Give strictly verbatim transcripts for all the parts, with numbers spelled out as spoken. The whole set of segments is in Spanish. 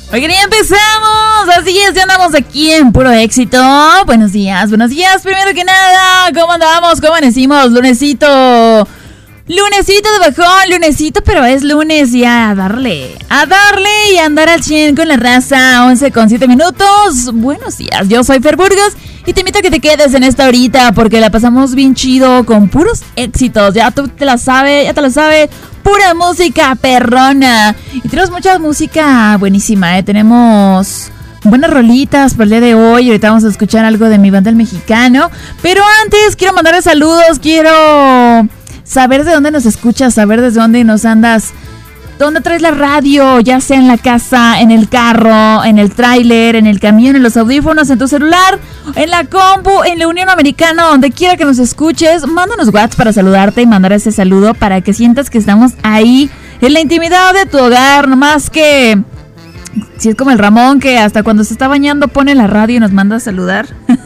Oigan, ya empezamos, así es, ya andamos aquí en puro éxito. Buenos días, buenos días, primero que nada, ¿cómo andamos? ¿Cómo amanecimos? Lunesito, lunesito de bajón, lunesito, pero es lunes y a darle, a darle y a andar al cien con la raza, once con siete minutos. Buenos días, yo soy Fer Burgos y te invito a que te quedes en esta horita porque la pasamos bien chido con puros éxitos, ya tú te la sabes, ya te la sabes. Pura música perrona. Y tenemos mucha música buenísima, ¿eh? Tenemos buenas rolitas para el día de hoy. Ahorita vamos a escuchar algo de mi banda El Mexicano. Pero antes quiero mandarle saludos. Quiero saber de dónde nos escuchas, saber desde dónde nos andas. ¿Dónde traes la radio? Ya sea en la casa, en el carro, en el tráiler, en el camión, en los audífonos, en tu celular, en la compu, en la Unión Americana, donde quiera que nos escuches. Mándanos WhatsApp para saludarte y mandar ese saludo para que sientas que estamos ahí en la intimidad de tu hogar. Nomás que si es como el Ramón que hasta cuando se está bañando pone la radio y nos manda a saludar.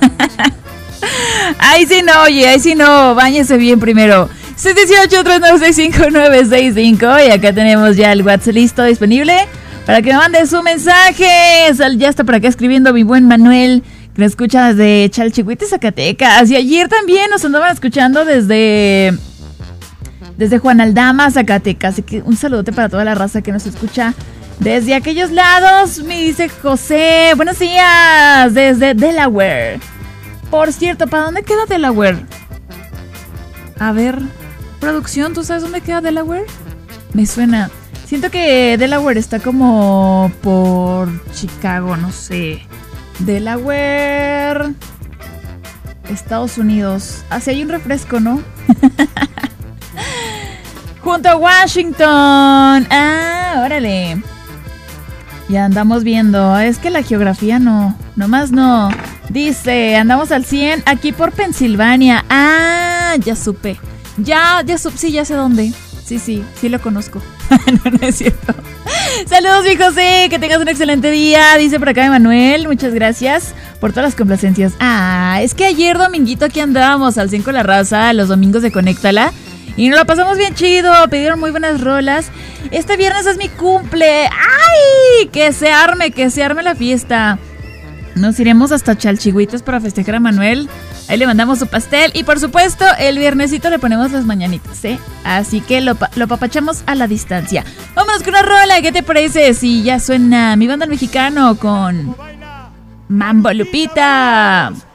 Ahí sí no, oye, ahí sí no, báñese bien primero. seis uno ocho, tres nueve seis, cinco nueve seis cinco. Y acá tenemos ya el WhatsApp listo, disponible para que me mande su mensaje. Ya está por acá escribiendo mi buen Manuel, que me escucha desde Chalchihuite, Zacatecas. Y ayer también nos andaban escuchando desde Desde Juan Aldama, Zacatecas. Así que un saludote para toda la raza que nos escucha desde aquellos lados. Me dice José, buenos días, desde Delaware. Por cierto, ¿para dónde queda Delaware? A ver, producción, ¿tú sabes dónde queda Delaware? Me suena. Siento que Delaware está como por Chicago, no sé. Delaware, Estados Unidos. Así hay un refresco, ¿no? Junto a Washington. Ah, órale. Ya andamos viendo. Es que la geografía no, nomás no. Dice, andamos al cien aquí por Pensilvania. Ah, ya supe. Ya, ya supe, sí, ya sé dónde. Sí, sí, sí lo conozco. no, no es cierto. Saludos, mi José, que tengas un excelente día. Dice por acá Emanuel, muchas gracias por todas las complacencias. Ah, es que ayer dominguito aquí andábamos al cien con la raza, los domingos de Conéctala. Y nos la pasamos bien chido, pidieron muy buenas rolas. Este viernes es mi cumple. ¡Ay! Que se arme, que se arme la fiesta. Nos iremos hasta Chalchihuites para festejar a Manuel. Ahí le mandamos su pastel. Y por supuesto, el viernesito le ponemos las mañanitas, ¿eh? Así que lo, lo papachamos a la distancia. Vámonos con una rola. ¿Qué te parece si ya suena mi banda El Mexicano con Mambo Lupita?